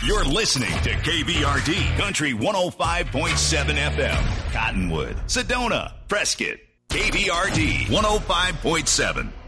You're listening to KBRD Country 105.7 FM. Cottonwood, Sedona, Prescott. KBRD 105.7.